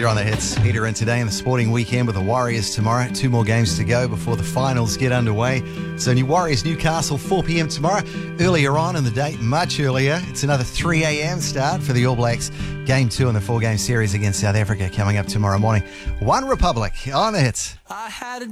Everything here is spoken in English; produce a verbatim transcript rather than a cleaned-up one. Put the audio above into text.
You're on the hits. Peter in today in the sporting weekend with the Warriors tomorrow. Two more games to go before the finals get underway. So New Warriors Newcastle four p.m. tomorrow. Earlier on in the day, much earlier, it's another three a.m. start for the All Blacks. Game two in the four-game series against South Africa coming up tomorrow morning. One Republic on the hits. I had a